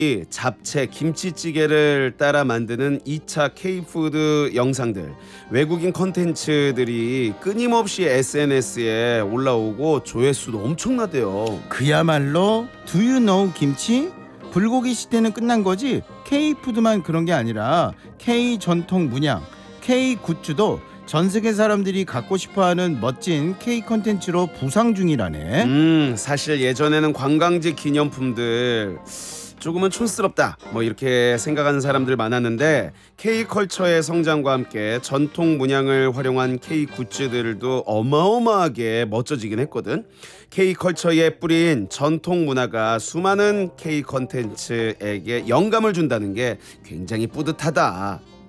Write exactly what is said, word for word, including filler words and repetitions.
이 잡채, 김치찌개를 따라 만드는 이 차 K푸드 영상들, 외국인 콘텐츠들이 끊임없이 에스엔에스에 올라오고 조회수도 엄청나대요. 그야말로 Do you know 김치? 불고기 시대는 끝난 거지. K푸드만 그런 게 아니라 K 전통 문양, K 굿즈도 전 세계 사람들이 갖고 싶어하는 멋진 K 콘텐츠로 부상 중이라네. 음, 사실 예전에는 관광지 기념품들 조금은 촌스럽다 뭐 이렇게 생각하는 사람들 많았는데 K컬처의 성장과 함께 전통 문양을 활용한 K 굿즈들도 어마어마하게 멋져지긴 했거든. K컬처에 뿌린 전통 문화가 수많은 K 콘텐츠에게 영감을 준다는 게 굉장히 뿌듯하다.